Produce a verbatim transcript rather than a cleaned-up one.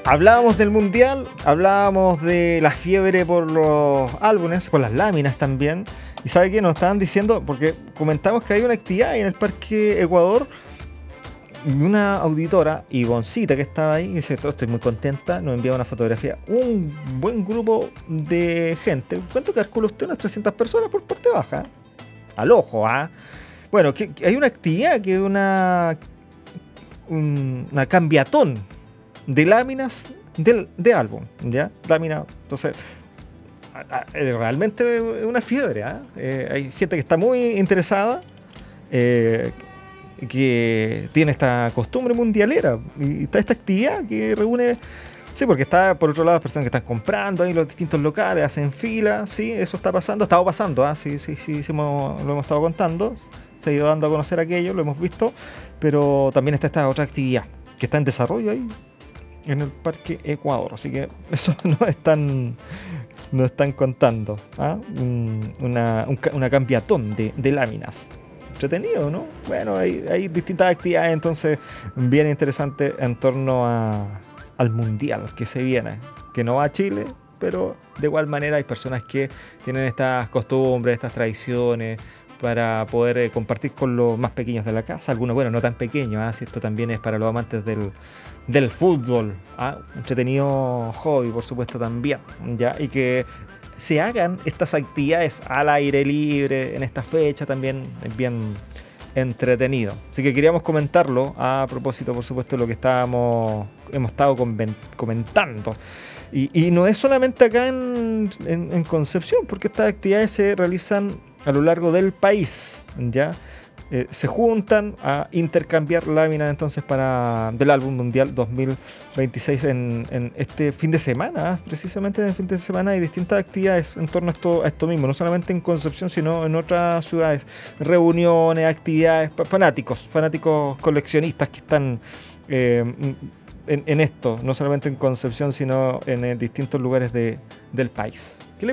Hablábamos del mundial, hablábamos de la fiebre por los álbumes, por las láminas también. Y ¿sabe qué? Nos estaban diciendo, porque comentamos que hay una actividad en el Parque Ecuador. Y una auditora, Ivoncita, que estaba ahí, dice: "Todo, estoy muy contenta", nos envía una fotografía. Un buen grupo de gente. ¿Cuánto calcula usted? Unas trescientas personas por parte baja. Al ojo, ¿ah? ¿eh? Bueno, que, que hay una actividad que es una, un, una cambiatón de láminas del, de álbum, ¿ya? Lámina, entonces, a, a, realmente es una fiebre, ¿ah? ¿eh? Eh, hay gente que está muy interesada, eh, que tiene esta costumbre mundialera, y está esta actividad que reúne, sí, porque está por otro lado las personas que están comprando ahí los distintos locales, hacen fila, sí, eso está pasando, ha estado pasando, ¿ah? sí, sí, sí, sí hemos, lo hemos estado contando, se ha ido dando a conocer aquello, lo hemos visto, pero también está esta otra actividad que está en desarrollo ahí en el Parque Ecuador, así que eso no están, no están contando, ¿ah? una, un, una cambiatón de, de láminas. Entretenido, ¿no? Bueno, hay, hay distintas actividades entonces bien interesantes en torno a, al mundial que se viene, que no va a Chile, pero de igual manera hay personas que tienen estas costumbres, estas tradiciones para poder eh, compartir con los más pequeños de la casa, algunos, bueno, no tan pequeños, ¿ah? Si esto también es para los amantes del, del fútbol, ¿ah? Entretenido hobby, por supuesto, también, ¿ya? Y que se hagan estas actividades al aire libre en esta fecha también es bien entretenido. Así que queríamos comentarlo a propósito, por supuesto, de lo que estábamos hemos estado comentando. Y, y no es solamente acá en, en, en Concepción, porque estas actividades se realizan a lo largo del país, ¿ya? Eh, se juntan a intercambiar láminas entonces para del álbum mundial dos mil veintiséis en, en este fin de semana. Precisamente en el fin de semana hay distintas actividades en torno a esto, a esto mismo, no solamente en Concepción sino en otras ciudades, reuniones, actividades, fanáticos fanáticos coleccionistas que están eh, en, en esto, no solamente en Concepción sino en, en distintos lugares de, del país.